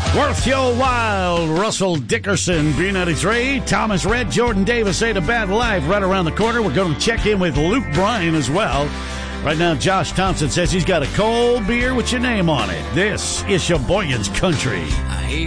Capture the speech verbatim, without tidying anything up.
Worth your while, Russell Dickerson, B ninety-three, Thomas Red, Jordan Davis, Ain't a Bad Life right around the corner. We're going to check in with Luke Bryan as well. Right now, Josh Thompson says he's got a cold beer with your name on it. This is Sheboygan's Country.